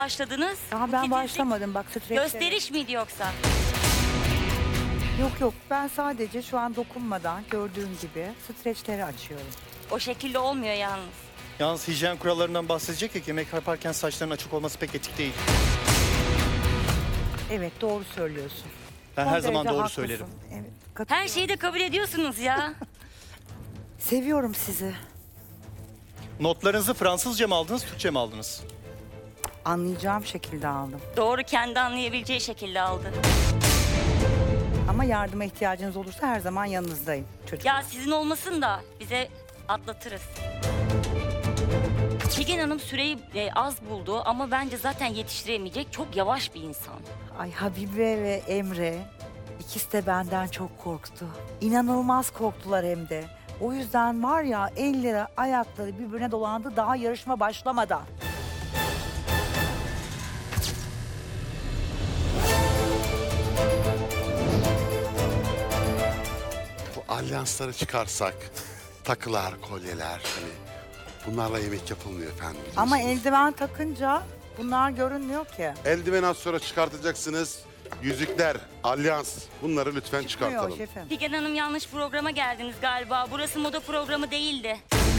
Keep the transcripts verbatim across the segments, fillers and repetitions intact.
başladınız? Daha Bu ben titizlik başlamadım bak streçlere. Gösteriş miydi yoksa? Yok yok ben sadece şu an dokunmadan gördüğün gibi streçleri açıyorum. O şekilde olmuyor yalnız. Yalnız hijyen kurallarından bahsedecek ya, yemek yaparken saçların açık olması pek etik değil. Evet doğru söylüyorsun. Ben Son her zaman derece doğru haklısın. söylerim. Evet, Her katılıyorum. şeyi de kabul ediyorsunuz ya. Seviyorum sizi. Notlarınızı Fransızca mı aldınız, Türkçe mi aldınız? Anlayacağım şekilde aldım. Doğru, kendi anlayabileceği şekilde aldı. Ama yardıma ihtiyacınız olursa her zaman yanınızdayım çocuklar. Ya sizin olmasın da bize atlatırız. Figen Hanım süreyi e, az buldu ama bence zaten yetiştiremeyecek. Çok yavaş bir insan. Ay Habibe ve Emre ikisi de benden çok korktu. İnanılmaz korktular hem de. O yüzden var ya elleri ayakları birbirine dolandı daha yarışma başlamadan. Bu alyansları çıkarsak, takılar, kolyeler hani bunlarla yemek yapılmıyor efendim biliyorsunuz. Ama eldiven takınca bunlar görünmüyor ki. Eldiven az sonra çıkartacaksınız. Yüzükler, alyans bunları lütfen Çıkmıyor çıkartalım. şefim. Figen Hanım yanlış programa geldiniz galiba. Burası moda programı değildi.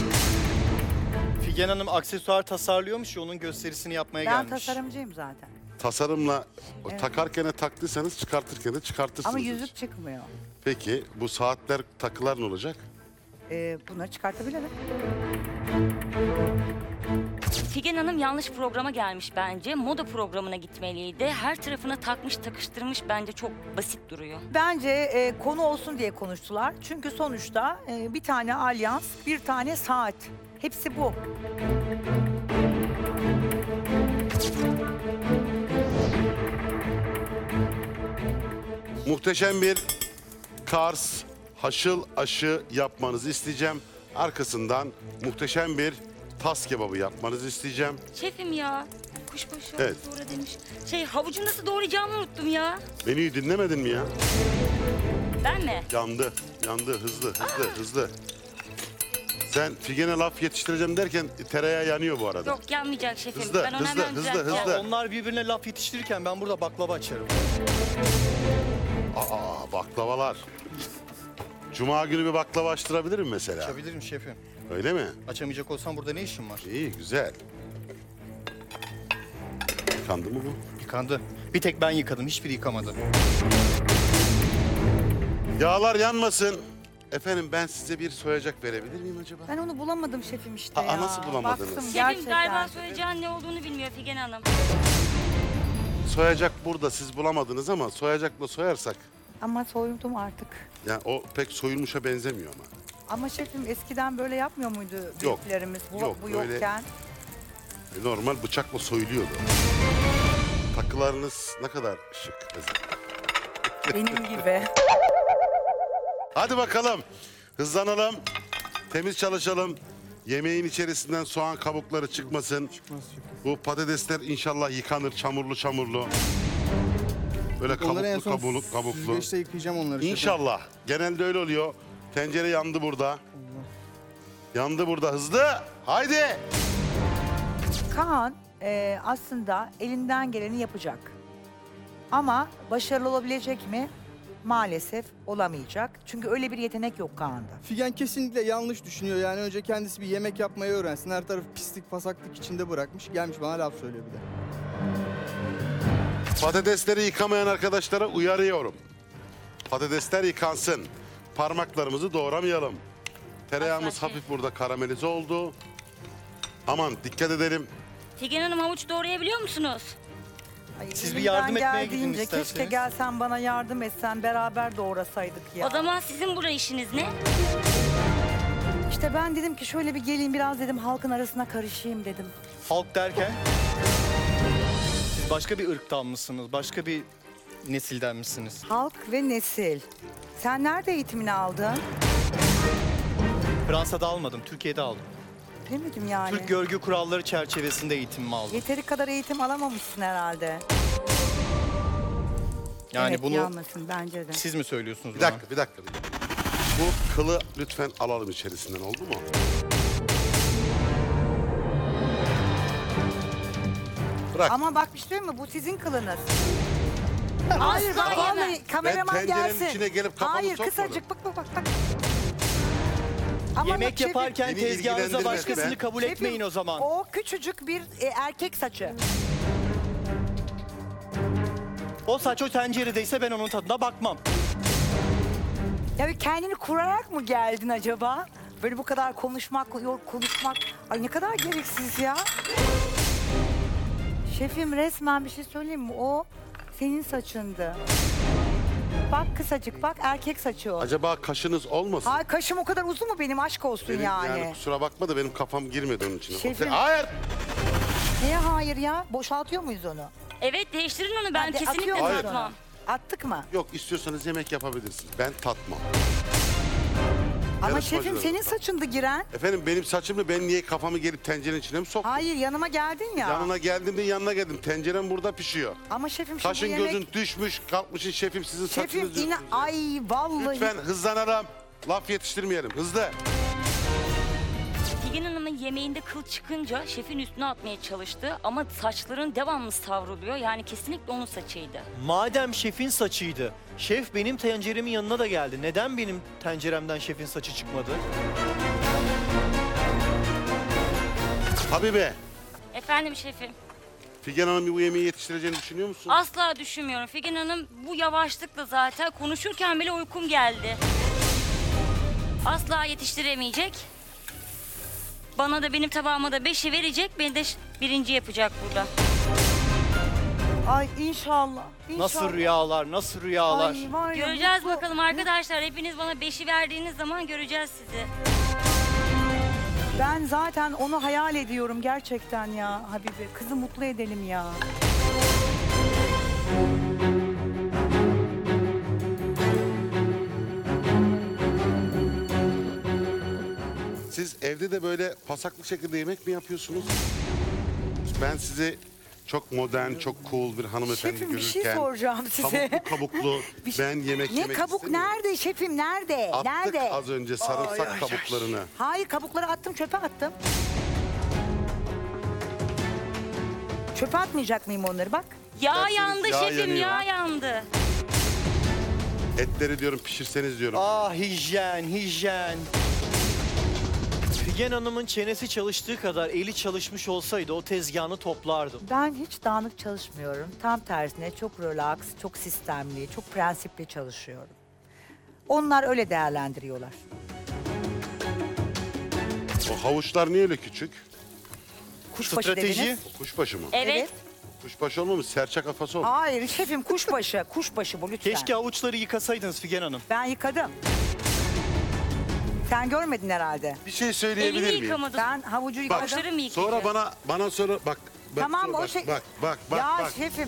Figen Hanım aksesuar tasarlıyormuş ya, onun gösterisini yapmaya Ben gelmiş. tasarımcıyım zaten. Tasarımla o Evet. takarken de taktıysanız çıkartırken de çıkartırsınız. Ama yüzük çıkmıyor. Peki bu saatler, takılar ne olacak? Ee, bunları çıkartabilirim. Figen Hanım yanlış programa gelmiş bence. Moda programına gitmeliydi. Her tarafına takmış takıştırmış, bence çok basit duruyor. Bence e, konu olsun diye konuştular. Çünkü sonuçta e, bir tane alyans, bir tane saat. Hepsi bu. Muhteşem bir Kars haşıl aşı yapmanızı isteyeceğim. Arkasından muhteşem bir tas kebabı yapmanızı isteyeceğim. Şefim ya, kuşbaşı Evet. doğra demiş. Şey, havucu nasıl doğrayacağımı unuttum ya. Menüyü dinlemedin mi ya? Ben mi? Yandı, yandı. Hızlı, hızlı, hızlı. Sen Figen'e laf yetiştireceğim derken tereyağı yanıyor bu arada. Yok, yanmayacak şefim. Hızlı, ben onu hızlı, hemen hızlı, düzelteceğim. hızlı. Onlar birbirine laf yetiştirirken ben burada baklava açarım. Aa, baklavalar. Cuma günü bir baklava açtırabilirim mesela. Açabilirim şefim. Öyle mi? Açamayacak olsam burada ne işim var? İyi, güzel. Yıkandı mı bu? Yıkandı. Bir tek ben yıkadım, hiçbiri yıkamadı. Yağlar yanmasın. Efendim ben size bir soyacak verebilir miyim acaba? Ben onu bulamadım şefim işte Aa, ya. nasıl bulamadınız? Baktım Şefim gerçekten. galiba söyleyeceğin ne olduğunu bilmiyor Figen Hanım. Soyacak burada siz bulamadınız ama soyacakla soyarsak Ama soyundum artık. yani o pek soyulmuşa benzemiyor ama. Ama şefim eskiden böyle yapmıyor muydu Yok, büyüklerimiz bu, yok, bu öyle- yokken? Normal bıçakla soyuluyordu. Takılarınız ne kadar şık. Benim gibi. Hadi bakalım. Hızlanalım. Temiz çalışalım. Yemeğin içerisinden soğan kabukları çıkmasın. Bu patatesler inşallah yıkanır çamurlu çamurlu. Böyle Onları en kabuklu son kabuklu kabuklu. süzgeçte yıkayacağım onları. şefim. İnşallah. Genelde öyle oluyor. Tencere yandı burada. Yandı burada hızlı. Haydi. Kaan e, aslında elinden geleni yapacak. Ama başarılı olabilecek mi? Maalesef olamayacak. Çünkü öyle bir yetenek yok Kaan'da. Figen kesinlikle yanlış düşünüyor. Yani önce kendisi bir yemek yapmayı öğrensin. Her tarafı pislik, pasaklık içinde bırakmış. Gelmiş bana laf söylüyor bir de. Patatesleri yıkamayan arkadaşlara uyarıyorum. Patatesler yıkansın. Parmaklarımızı doğramayalım. Tereyağımız Asla şey. hafif burada karamelize oldu. Aman dikkat edelim. Figen Hanım, havuç doğrayabiliyor musunuz? Ay, Siz bir elimden yardım etmeye gidin geldiğince isterseniz. Keşke gelsen bana yardım etsen beraber doğrasaydık ya. O zaman sizin buraya işiniz ne? İşte ben dedim ki şöyle bir geleyim biraz dedim halkın arasına karışayım dedim. Halk derken? Siz başka bir ırktan mısınız? Başka bir nesilden misiniz? Halk ve nesil. Sen nerede eğitimini aldın? Fransa'da almadım, Türkiye'de aldım. Demedim yani. Türk görgü kuralları çerçevesinde eğitimimi aldım. Yeteri kadar eğitim alamamışsın herhalde. Yani evet, bunu yanmasın bence de. siz mi söylüyorsunuz Bir bana? dakika, bir dakika. bir dakika. Bu kılı lütfen alalım içerisinden oldu mu? Bırak. bırak. Ama bak bir şey söyleyeyim mi? Bu sizin kılınız. Hayır bak Asla vallahi yemem. kameraman Ben tencerenin gelsin. içine gelip kafamı Hayır sokmadım. kısacık bak bak bak. bak. Ama Yemek bak şefim, yaparken Beni tezgahınıza ilgilendirmez başkasını ben. kabul şefim, etmeyin o zaman. O küçücük bir e, erkek saçı. O saç o tenceredeyse ben onun tadına bakmam. Ya bir kendini kurarak mı geldin acaba? Böyle bu kadar konuşmak, yok konuşmak. Ay ne kadar gereksiz ya. Şefim resmen bir şey söyleyeyim mi? O senin saçındı. Bak kısacık bak erkek saçı o. Acaba kaşınız olmasın? Ay kaşım o kadar uzun mu benim aşk olsun Benim, yani. kusura bakma da benim kafam girmedi onun içine. Şefim. Hayır. Niye hayır ya? Boşaltıyor muyuz onu? Evet değiştirin onu ben Hadi kesinlikle atıyor muyuz Hayır. tatmam. onu? Attık mı? Yok istiyorsanız yemek yapabilirsiniz. Ben tatmam. Ama Yarışmacılarım şefim senin da. saçındı giren. Efendim benim saçımla ben niye kafamı gelip tencerenin içine mi soktum? Hayır yanıma geldin ya. Yanına geldim de yanına geldim. Tencerem burada pişiyor. Ama şefim şimdi Kaşın bu yemek... gözün düşmüş kalkmışın şefim sizin Şefim saçınız yine diyorsunuz ya. ay vallahi. Lütfen hızlanalım. Laf yetiştirmeyelim. Hızlı. Figen Hanım'ın yemeğinde kıl çıkınca şefin üstüne atmaya çalıştı ama saçların devamlı savruluyor. Yani kesinlikle onun saçıydı. Madem şefin saçıydı, şef benim tenceremin yanına da geldi. Neden benim tenceremden şefin saçı çıkmadı? Habibe. Efendim şefim. Figen Hanım bu yemeği yetiştireceğini düşünüyor musun? Asla düşünmüyorum. Figen Hanım bu yavaşlıkla zaten konuşurken bile uykum geldi. Asla yetiştiremeyecek. Bana da benim tabağıma da beşi verecek. Beni de ş- birinci yapacak burada. Ay inşallah. inşallah. Nasıl rüyalar, nasıl rüyalar. Ay, var ya, Göreceğiz mutlu- bakalım arkadaşlar. Hepiniz bana beşi verdiğiniz zaman göreceğiz sizi. Ben zaten onu hayal ediyorum gerçekten ya Habibi. Kızı mutlu edelim ya. Siz evde de böyle pasaklı şekilde yemek mi yapıyorsunuz? Ben sizi çok modern, çok cool bir hanımefendi Şefim bir görürken... şey soracağım size. Kabuklu kabuklu Bir şey- ben yemek Ne yemek kabuk istemiyorum. nerede şefim nerede? Attık nerede? az önce sarımsak kabuklarını. Hayır kabukları attım çöpe attım. Çöpe atmayacak mıyım onları bak. Yağ İsterseniz yandı yağ şefim, yanıyor. yağ yandı. Etleri diyorum pişirseniz diyorum. Ah hijyen, hijyen. Figen Hanım'ın çenesi çalıştığı kadar eli çalışmış olsaydı o tezgahını toplardım. Ben hiç dağınık çalışmıyorum. Tam tersine çok relax, çok sistemli, çok prensipli çalışıyorum. Onlar öyle değerlendiriyorlar. O havuçlar niye öyle küçük? Kuşbaşı Strateji. dediniz. Kuşbaşı mı? Evet. Kuşbaşı olmamış, serçe kafası olmuş. Hayır şefim kuşbaşı, kuşbaşı bu lütfen. Keşke avuçları yıkasaydınız Figen Hanım. Ben yıkadım. Sen görmedin herhalde. Bir şey Elini söyleyebilir miyim? yıkamadım. Ben havucu Bak, yıkadım. Saçları mı yıkayacağız? sonra bana bana sonra bak. bak Tamam sonra o bak, şey. Bak bak bak ya bak. şefim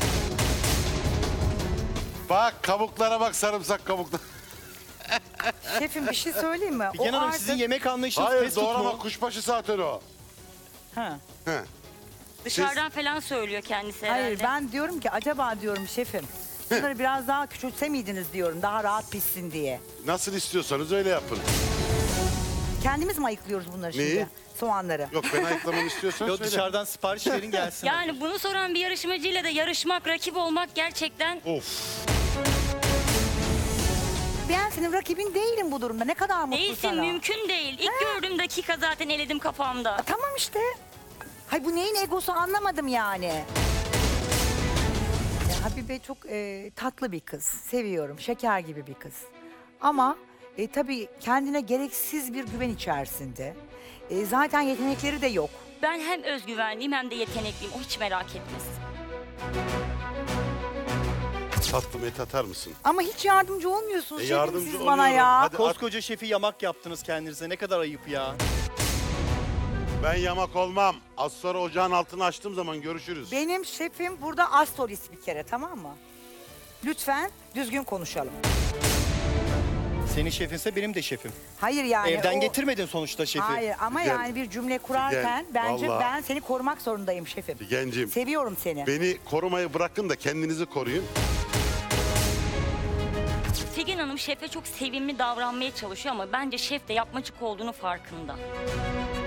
Bak kabuklara bak sarımsak kabuklar. şefim bir şey söyleyeyim mi? Figen o Hanım artık... sizin yemek anlayışınız Hayır fast food doğrama mu? kuşbaşı zaten o. Ha. He. Dışarıdan falan söylüyor kendisi herhalde. Hayır ben diyorum ki acaba diyorum şefim. Bunları biraz daha küçültse miydiniz diyorum daha rahat pişsin diye. Nasıl istiyorsanız öyle yapın. Kendimiz mi ayıklıyoruz bunları Neyi? şimdi? Soğanları. Yok ben ayıklamamı istiyorsan Yok söyle. dışarıdan sipariş verin gelsin. Yani bunu soran bir yarışmacıyla da yarışmak, rakip olmak gerçekten Of. Ben senin rakibin değilim bu durumda. Ne kadar mutlu değilsin, sana. mümkün değil. İlk gördüğüm dakika zaten eledim kafamda. A, tamam işte. Hay bu neyin egosu anlamadım yani. Ya, Habibe çok e, tatlı bir kız. Seviyorum. Şeker gibi bir kız. Ama e, tabii kendine gereksiz bir güven içerisinde. E, zaten yetenekleri de yok. Ben hem özgüvenliyim hem de yetenekliyim. O hiç merak etmesin. Tatlım et atar mısın? Ama hiç yardımcı olmuyorsunuz E, şefim yardımcı siz bana oluyorum. ya. Hadi. Koskoca şefi yamak yaptınız kendinize. Ne kadar ayıp ya. Ben yamak olmam. Az sonra ocağın altını açtığım zaman görüşürüz. Benim şefim burada astrolist bir kere tamam mı? Lütfen düzgün konuşalım. Senin şefinse benim de şefim. Hayır yani Evden o- getirmedin sonuçta şefi. Hayır ama Figen, yani bir cümle kurarken Figen, bence vallahi. ben seni korumak zorundayım şefim. Gencim. Seviyorum seni. Beni korumayı bırakın da kendinizi koruyun. Figen Hanım şefe çok sevimli davranmaya çalışıyor ama bence şef de yapmacık olduğunu farkında.